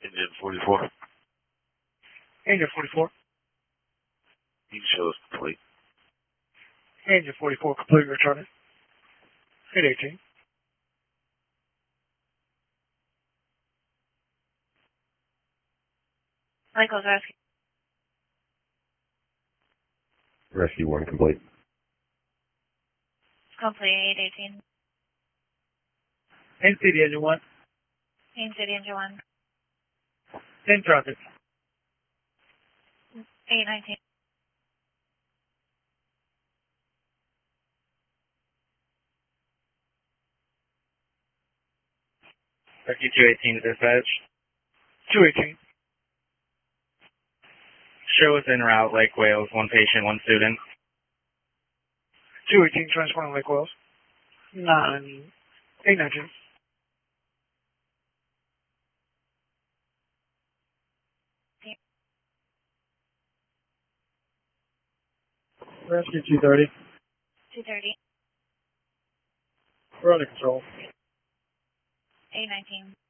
Engine 44. Engine 44. You show us complete. Engine 44 complete returning. 818. Michael's Rescue. Rescue 1 complete. Complete 818. Haines City Engine 1. Haines City Engine 1. In traffic. 819. Rescue 218 to dispatch. 218. Show us en route, Lake Wales, 1 patient, 1 student. 218 transporting Lake Wells. 819. Rescue 230. 230. We're under control. 819.